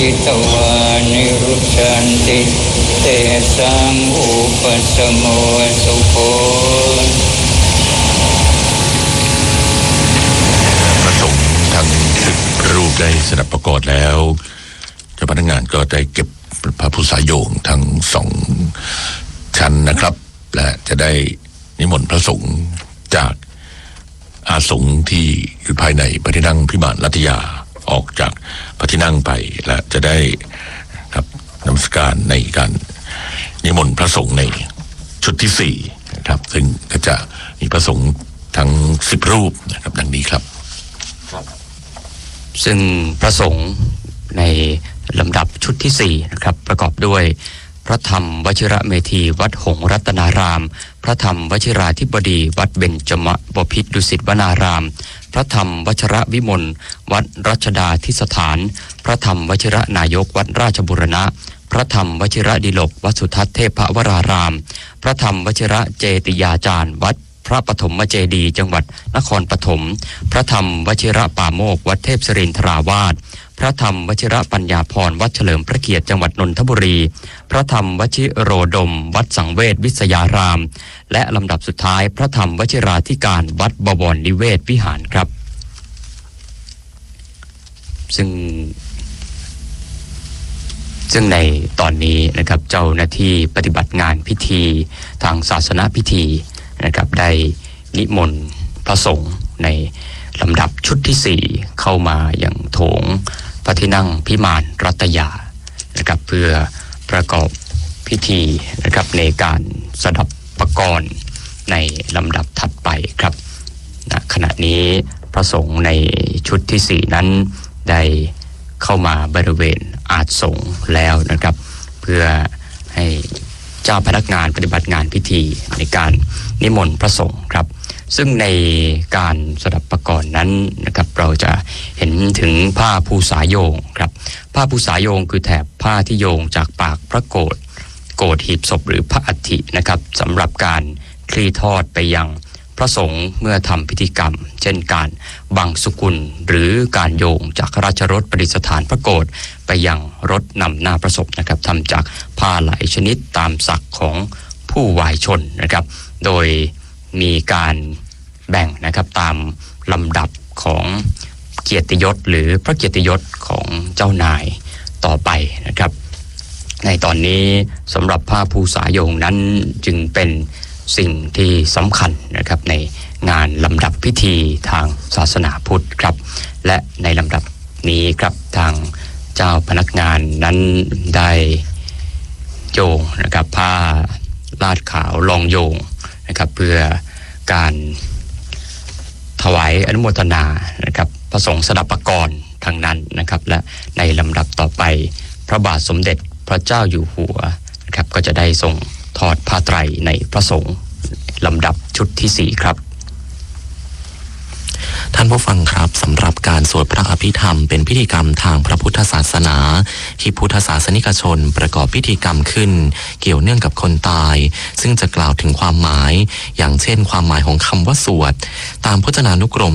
จิตวานิรุชชันติเตสังอุปสมโมสุโขพระสงฆ์ทั้ง10 รูปได้สดับประกอบแล้วเจ้าพนักงานก็ได้เก็บพระผู้สายโยงทั้ง2 ชั้นนะครับและจะได้นิมนต์พระสงฆ์จากอาสงฆ์ที่อยู่ภายในพระที่นั่งพิมานรัตยาออกจากพระที่นั่งไปและจะได้ครับนมัสการในการนิมนต์พระสงฆ์ในชุดที่4นะครับซึ่งก็จะมีพระสงฆ์ทั้ง10 รูปนะครับดังนี้ครับซึ่งพระสงฆ์ในลำดับชุดที่4นะครับประกอบด้วยพระธรรมวชิระเมธีวัดหงส์รัตนารามพระธรรมวชิราธิบดีวัดเบญจมบพิตรดุสิตวนารามพระธรรมวชิระวิมลวัดรัชดาธิสถานพระธรรมวชิระนายกวัดราชบุรณะพระธรรมวชิระดิลกวัดสุทัศน์เทพวรารามพระธรรมวชิระเจติยาจารย์วัดพระปฐมเจดีย์จังหวัดนครปฐมพระธรรมวชิระป่าโมกวัดเทพศิรินทราวาสพระธรรมวชิระปัญญาพรวัดเฉลิมพระเกียรติจังหวัดนนทบุรีพระธรรมวชิโรดมวัดสังเวชวิทยารามและลำดับสุดท้ายพระธรรมวชิราธิการวัดบวรนิเวศวิหารครับซึ่งในตอนนี้นะครับเจ้าหน้าที่ปฏิบัติงานพิธีทางศาสนพิธีนะครับได้นิมนต์พระสงฆ์ในลำดับชุดที่4เข้ามาอย่างโถงพระที่นั่งพิมานรัตยานะครับเพื่อประกอบพิธีนะครับในการสดับประกรณ์ในลำดับถัดไปครับขณะนี้พระสงฆ์ในชุดที่4นั้นได้เข้ามาบริเวณอาสงฆ์แล้วนะครับเพื่อให้เจ้าพนักงานปฏิบัติงานพิธีในการนิมนต์พระสงฆ์ครับซึ่งในการสดับประกรณ์นั้นนะครับเราจะเห็นถึงผ้าภูษาโยงครับผ้าภูษาโยงคือแถบผ้าที่โยงจากปากพระโกฐหีบศพหรือพระอัฐินะครับสำหรับการคลี่ทอดไปยังพระสงฆ์เมื่อทำพิธีกรรมเช่นการบังสุกุลหรือการโยงจากราชรถประดิษฐานพระโกฐไปยังรถนำหน้าพระศพนะครับทำจากผ้าหลายชนิดตามศักดิ์ของผู้วายชนนะครับโดยมีการแบ่งนะครับตามลำดับของเกียรติยศหรือพระเกียรติยศของเจ้านายต่อไปนะครับในตอนนี้สำหรับผ้าภูษาโยงนั้นจึงเป็นสิ่งที่สำคัญนะครับในงานลำดับพิธีทางศาสนาพุทธครับและในลำดับนี้ครับทางเจ้าพนักงานนั้นได้โยงนะครับผ้าลาดขาวรองโยงนะครับเพื่อการถวายอนุโมทนานะครับพระสงฆ์สดับประกรณ์ทางนั้นนะครับและในลำดับต่อไปพระบาทสมเด็จพระเจ้าอยู่หัวนะครับก็จะได้ทรงทอดผ้าไตรในพระสงฆ์ลำดับชุดที่4ครับท่านผู้ฟังครับสำหรับการสวดพระอภิธรรมเป็นพิธีกรรมทางพระพุทธศาสนาที่พุทธศาสนิกชนประกอบพิธีกรรมขึ้นเกี่ยวเนื่องกับคนตายซึ่งจะกล่าวถึงความหมายอย่างเช่นความหมายของคำว่าสวดตามพจนานุกรม